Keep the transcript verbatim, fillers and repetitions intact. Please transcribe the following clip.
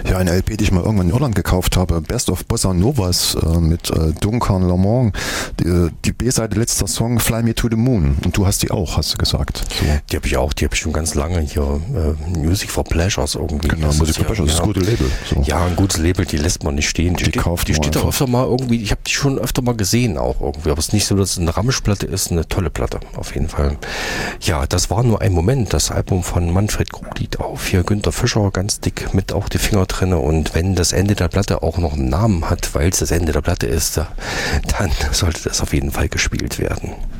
Ja, eine L P, die ich mal irgendwann in Irland gekauft habe, Best of Bossa Novas äh, mit äh, Duncan Lamont, die, die B-Seite letzter Song Fly Me to the Moon. Und du hast die auch, hast du gesagt. So. Die habe ich auch, die habe ich schon ganz lange hier. Äh, Music for Pleasures irgendwie. Genau, das Music for ja, Pleasures, das ist ein gutes Label. So. Ja, ein gutes Label, die lässt man nicht stehen. Die, die steht, kauft die man steht auch einfach. öfter mal irgendwie, ich habe die schon öfter mal gesehen auch irgendwie, aber es ist nicht so, dass es eine Ramschplatte ist, eine tolle Platte, auf jeden Fall. Ja, das war nur ein Moment, das Album von Manfred Kruglied auf hier Günter Fischer, ganz dick mit auch die Finger drinne, und wenn das Ende der Platte auch noch einen Namen hat, weil es das Ende der Platte ist, dann sollte das auf jeden Fall gespielt werden.